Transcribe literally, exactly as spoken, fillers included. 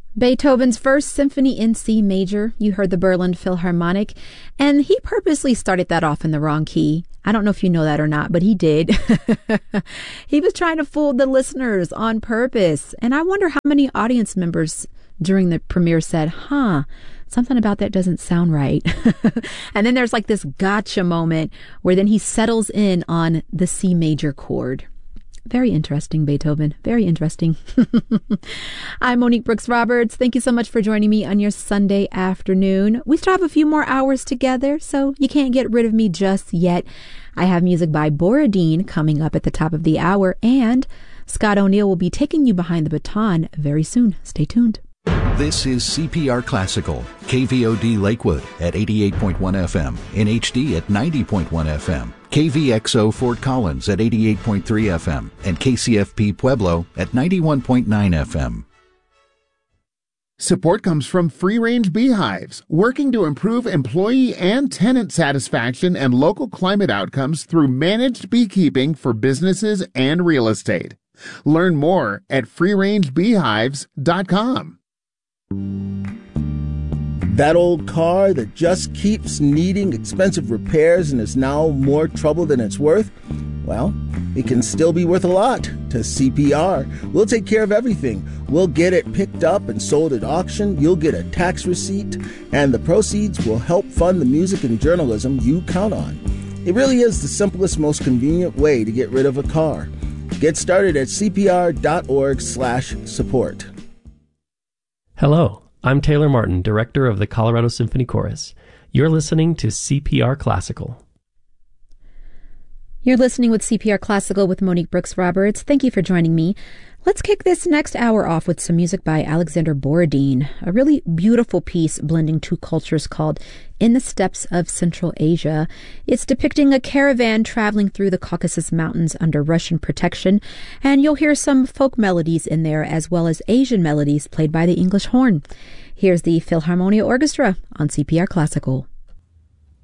Beethoven's First Symphony in C major. You heard the Berlin Philharmonic, and he purposely started that off in the wrong key. I don't know if you know that or not, but he did. He was trying to fool the listeners on purpose, and I wonder how many audience members during the premiere said, huh, something about that doesn't sound right. And then there's like this gotcha moment where then he settles in on the C major chord. Very interesting, Beethoven. Very interesting. I'm Monique Brooks Roberts. Thank you so much for joining me on your Sunday afternoon. We still have a few more hours together, so you can't get rid of me just yet. I have music by Borodin coming up at the top of the hour, and Scott O'Neill will be taking you behind the baton very soon. Stay tuned. This is C P R Classical, K V O D Lakewood at eighty-eight point one F M, in H D at ninety point one F M, K V X O Fort Collins at eighty-eight point three F M, and K C F P Pueblo at ninety-one point nine F M. Support comes from Free Range Beehives, working to improve employee and tenant satisfaction and local climate outcomes through managed beekeeping for businesses and real estate. Learn more at free range beehives dot com. That old car that just keeps needing expensive repairs and is now more trouble than it's worth? Well, it can still be worth a lot to C P R. We'll take care of everything. We'll get it picked up and sold at auction. You'll get a tax receipt, and the proceeds will help fund the music and journalism you count on. It really is the simplest, most convenient way to get rid of a car. Get started at C P R dot org slash support. Hello, I'm Taylor Martin, director of the Colorado Symphony Chorus. You're listening to C P R Classical. You're listening with C P R Classical with Monique Brooks Roberts. Thank you for joining me. Let's kick this next hour off with some music by Alexander Borodin, a really beautiful piece blending two cultures called In the Steppes of Central Asia. It's depicting a caravan traveling through the Caucasus Mountains under Russian protection, and you'll hear some folk melodies in there as well as Asian melodies played by the English horn. Here's the Philharmonia Orchestra on C P R Classical.